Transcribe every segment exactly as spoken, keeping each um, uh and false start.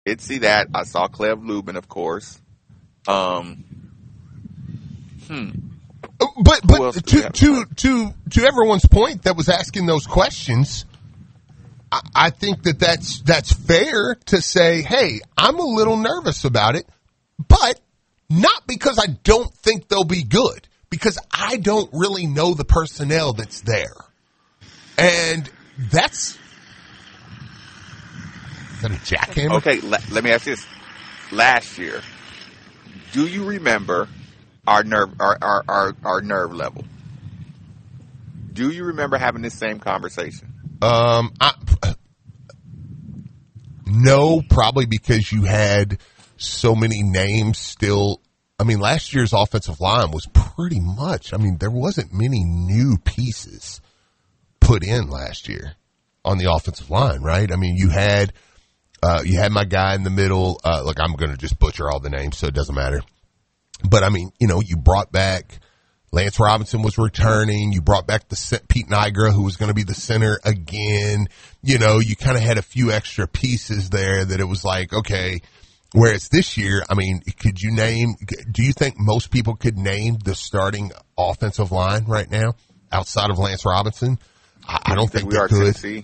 did see that. I saw Cleve Lubin, of course. Um, hmm. But but to to to to everyone's point that was asking those questions, I, I think that that's that's fair to say, hey, I'm a little nervous about it, but not because I don't think they'll be good, because I don't really know the personnel that's there, and that's is that a jackhammer? Okay, let, let me ask this: last year, do you remember? Our nerve, our, our, our, our nerve level. Do you remember having this same conversation? Um, I, no, probably because you had so many names still. I mean, last year's offensive line was pretty much, I mean, there wasn't many new pieces put in last year on the offensive line, right? I mean, you had, uh, you had my guy in the middle. Uh, look, I'm going to just butcher all the names, so it doesn't matter. But, I mean, you know, you brought back Lance Robinson was returning. You brought back the Pete Nigra, who was going to be the center again. You know, you kind of had a few extra pieces there that it was like, okay. Whereas this year, I mean, could you name – do you think most people could name the starting offensive line right now outside of Lance Robinson? I, I don't think, think they could. Tennessee?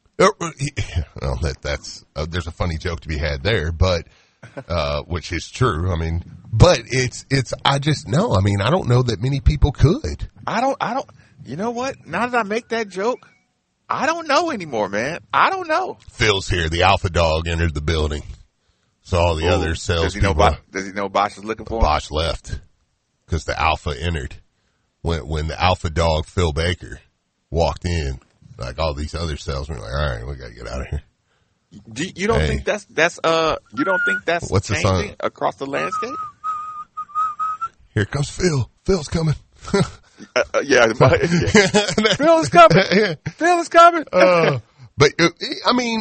Well, that, that's uh, – there's a funny joke to be had there, but – Uh, which is true. I mean, but it's, it's, I just know. I mean, I don't know that many people could. I don't, I don't, you know what? Now that I make that joke, I don't know anymore, man. I don't know. Phil's here. The alpha dog entered the building. So all the Ooh, other sales does he know people. Bosch, does he know Bosch is looking for him? Bosch left because the alpha entered. When, when the alpha dog, Phil Baker, walked in, like all these other salesmen were like, all right, we got to get out of here. Do you don't hey. think that's that's uh you don't think that's What's changing across the landscape? Here comes Phil. Phil's coming. uh, uh, yeah, my, yeah. Phil is coming. Phil is coming. uh, but uh, I mean,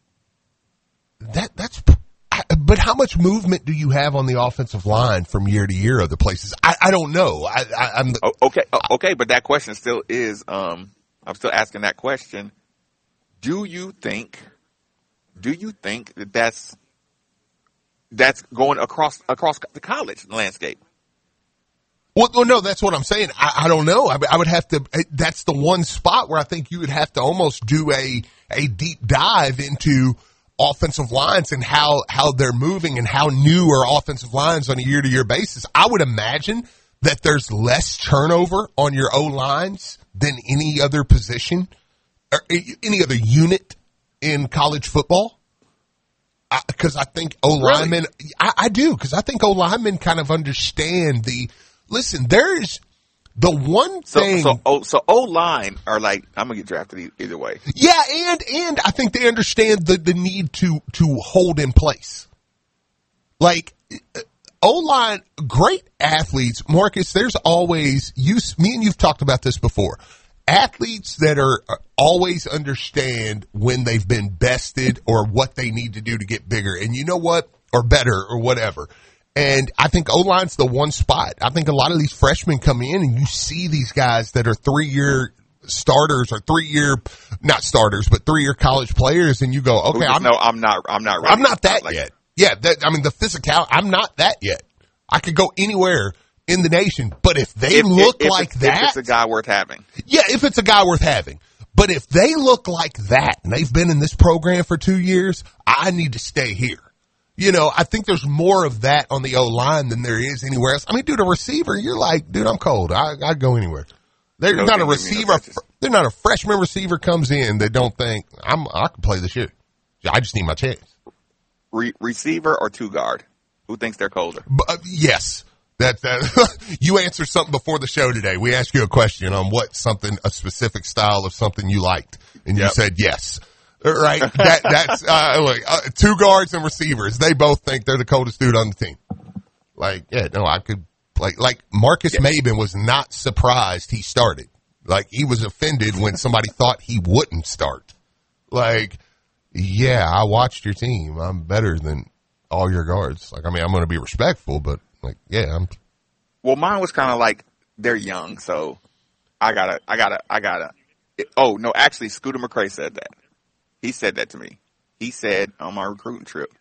that that's. But how much movement do you have on the offensive line from year to year? Other places, I, I don't know. I, I, I'm oh, okay, okay, but that question still is. Um, I'm still asking that question. Do you think? Do you think that that's that's going across across the college landscape? Well, well no, that's what I'm saying. I, I don't know. I, I would have to. That's the one spot where I think you would have to almost do a a deep dive into offensive lines and how how they're moving and how new are offensive lines on a year to year basis. I would imagine that there's less turnover on your O lines than any other position or any other unit in college football, because I, I think O-linemen, really? I, I do, because I think O-linemen kind of understand the, listen, there's the one thing. So, so, so O-line are like, I'm going to get drafted either way. Yeah, and, and I think they understand the, the need to, to hold in place. Like, O-line, great athletes, Marcus, there's always, you, me and you've talked about this before. Athletes that are always understand when they've been bested or what they need to do to get bigger. And you know what? Or better or whatever. And I think O-line's the one spot. I think a lot of these freshmen come in and you see these guys that are three-year starters or three-year, not starters, but three-year college players. And you go, okay, I'm, no, I'm not, I'm not ready. I'm not that like yet. Yeah. That, I mean, the physical, I'm not that yet. I could go anywhere in the nation, but if they if, look if, like if, that, if it's a guy worth having. Yeah, if it's a guy worth having. But if they look like that and they've been in this program for two years, I need to stay here. You know, I think there's more of that on the O-line than there is anywhere else. I mean, dude, a receiver, you're like, dude, I'm cold. I, I'd go anywhere. They're no, not a receiver. No they're not a freshman receiver comes in that don't think I'm, I can play this shit. I just need my chance. Re- receiver or two guard? Who thinks they're colder? But, uh, yes. That, that you answered something before the show today. We asked you a question on what something, a specific style of something you liked, and you yep. said yes. Right? That, that's uh, like, uh, two guards and receivers. They both think they're the coldest dude on the team. Like, yeah, no, I could like like Marcus yeah. Maben was not surprised he started. Like he was offended when somebody thought he wouldn't start. Like, yeah, I watched your team. I'm better than all your guards. Like, I mean, I'm going to be respectful, but. Like, yeah, I'm. Well, mine was kind of like they're young, so I gotta, I gotta, I gotta. It, oh no, actually, Scooter McCrae said that. He said that to me. He said on my recruiting trip,